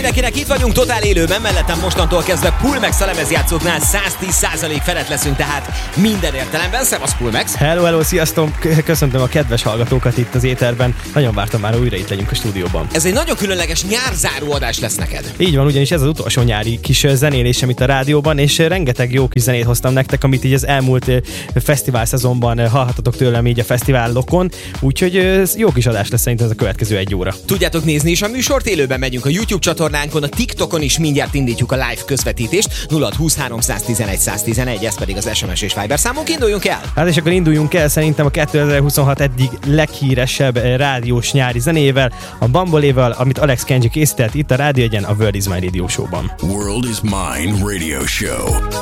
mindenkinek, itt vagyunk totál élőben, mellettem mostantól kezdve Pulmex a lemezjátszóknál 110% felett leszünk, tehát minden értelemben. Szevasz Pulmex! Hello, sziasztok! Köszöntöm a kedves hallgatókat itt az éterben. Nagyon vártam már, újra itt legyünk a stúdióban. Ez egy nagyon különleges nyárzáró adás lesz neked. Így van, ugyanis ez az utolsó nyári kis zenélésem itt a rádióban, és rengeteg jó kis zenét hoztam nektek, amit így az elmúlt fesztivál szezonban hallhatatok tőlem így a fesztiválokon, úgyhogy jó kis adás lesz szerintem ez a következő 1 óra. Tudjátok nézni is a műsort, élőben megyünk a YouTube csatornánkon, a TikTokon is mindjárt indítjuk a live közvetítést, 0620 311 111, ez pedig az SMS és Viber számunk, induljunk el! Hát és akkor induljunk el szerintem a 2026 eddig leghíresebb rádiós nyári zenével, a Bamboléval, amit Alex Kenji készített itt a Rádió Egyen, a World is My Radio Show-ban. World is Mine Radio Show.